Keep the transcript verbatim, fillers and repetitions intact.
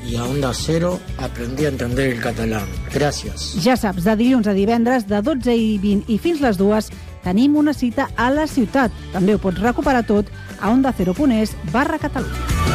y a Onda Cero aprendí a entender el catalán. Gracias. Ja saps, de dilluns a divendres, de dotze i vint i fins les dues, tenim una cita a la ciutat. També ho pots recuperar tot a ondacero punt es barra Catalunya.